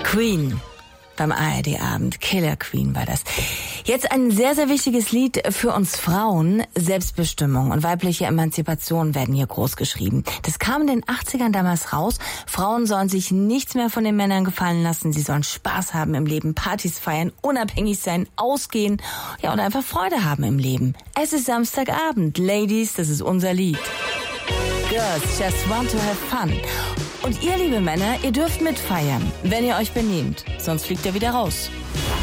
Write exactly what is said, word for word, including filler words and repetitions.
Queen. Beim A R D-Abend. Killer Queen war das. Jetzt ein sehr, sehr wichtiges Lied für uns Frauen. Selbstbestimmung und weibliche Emanzipation werden hier groß geschrieben. Das kam in den achtzigern damals raus. Frauen sollen sich nichts mehr von den Männern gefallen lassen. Sie sollen Spaß haben im Leben, Partys feiern, unabhängig sein, ausgehen, ja, und einfach Freude haben im Leben. Es ist Samstagabend. Ladies, das ist unser Lied. Girls just want to have fun. Und ihr, liebe Männer, ihr dürft mitfeiern, wenn ihr euch benehmt. Sonst fliegt ihr wieder raus.